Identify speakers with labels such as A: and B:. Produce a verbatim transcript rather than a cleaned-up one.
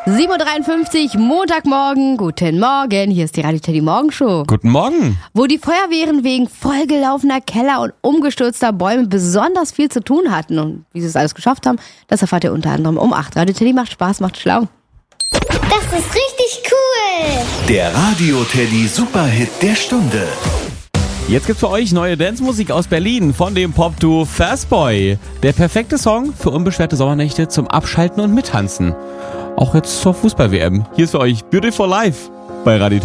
A: sieben Uhr dreiundfünfzig, Montagmorgen. Guten Morgen, hier ist die Radio Teddy Morgenshow.
B: Guten Morgen.
A: Wo die Feuerwehren wegen vollgelaufener Keller und umgestürzter Bäume besonders viel zu tun hatten. Und wie sie es alles geschafft haben, das erfahrt ihr unter anderem um acht. Radio Teddy macht Spaß, macht schlau.
C: Das ist richtig cool.
D: Der Radio Teddy Superhit der Stunde.
B: Jetzt gibt's für euch neue Dance-Musik aus Berlin von dem Pop-Duo Fastboy. Der perfekte Song für unbeschwerte Sommernächte zum Abschalten und Mittanzen. Auch jetzt zur Fußball-W M. Hier ist für euch Beautiful Life bei Radio